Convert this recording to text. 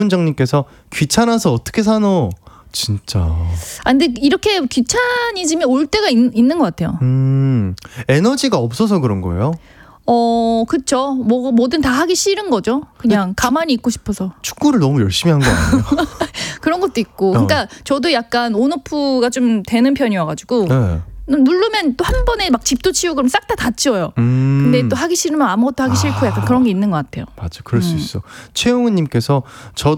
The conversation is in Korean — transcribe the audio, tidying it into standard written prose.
훈정님께서 귀찮아서 어떻게 사노? 진짜. 아 근데 이렇게 귀차니즘이 올 때가 있는 것 같아요. 에너지가 없어서 그런 거예요? 그쵸. 뭐든 다 하기 싫은 거죠. 그냥 가만히 있고 싶어서. 축구를 너무 열심히 한 거 아니에요? 그런 것도 있고. 그러니까 저도 약간 온오프가 좀 되는 편이어가지고 네. 누르면 또 한 번에 막 집도 치우고 그럼 싹 다 치워요. 근데 또 하기 싫으면 아무것도 하기 싫고 약간 그런 게 있는 것 같아요. 맞아, 그럴 수 있어. 최용은님께서 저도